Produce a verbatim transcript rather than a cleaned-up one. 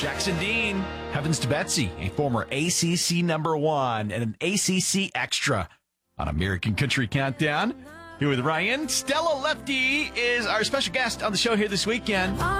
Jackson Dean, Heavens to Betsy, a former A C C number one, and an A C C extra on American Country Countdown. Here with Ryan. Stella Lefty is our special guest on the show here this weekend.